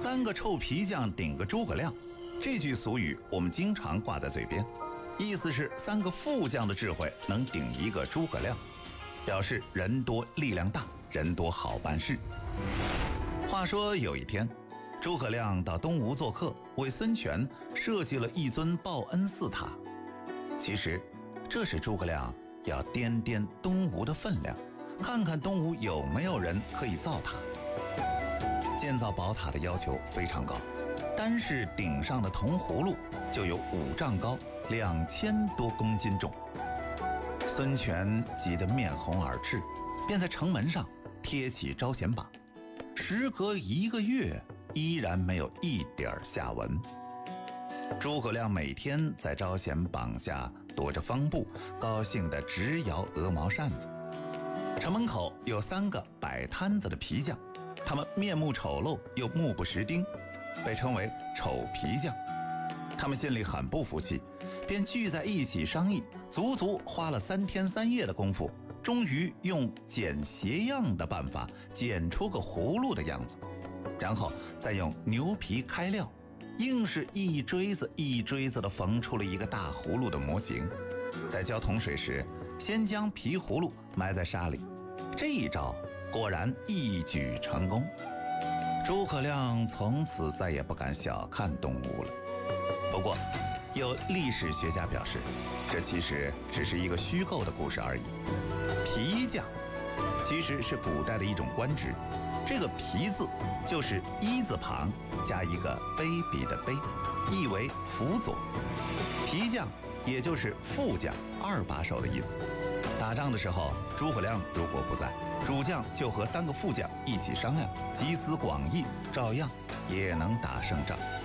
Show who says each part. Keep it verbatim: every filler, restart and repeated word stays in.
Speaker 1: 三个臭皮匠顶个诸葛亮，这句俗语我们经常挂在嘴边，意思是三个副将的智慧能顶一个诸葛亮，表示人多力量大，人多好办事。话说有一天，诸葛亮到东吴做客，为孙权设计了一尊报恩寺塔。其实这是诸葛亮要掂掂东吴的分量，看看东吴有没有人可以造塔。建造宝塔的要求非常高，单是顶上的铜葫芦就有五丈高，两千多公斤重。孙权急得面红耳赤，便在城门上贴起招贤榜。时隔一个月，依然没有一点下文。诸葛亮每天在招贤榜下躲着方布，高兴地直摇鹅毛扇子。城门口有三个摆摊子的皮匠，他们面目丑陋又目不识丁，被称为丑皮匠。他们心里很不服气，便聚在一起商议，足足花了三天三夜的功夫，终于用剪鞋样的办法剪出个葫芦的样子，然后再用牛皮开料，硬是一锥子一锥子地缝出了一个大葫芦的模型。在浇桶水时，先将皮葫芦埋在沙里，这一招果然一举成功。诸葛亮从此再也不敢小看东吴了。不过有历史学家表示，这其实只是一个虚构的故事而已。皮匠其实是古代的一种官职，这个皮字就是一字旁加一个卑鄙的卑，意为辅佐。皮匠也就是副将、二把手的意思。打仗的时候，诸葛亮如果不在，主将就和三个副将一起商量，集思广益，照样也能打胜仗。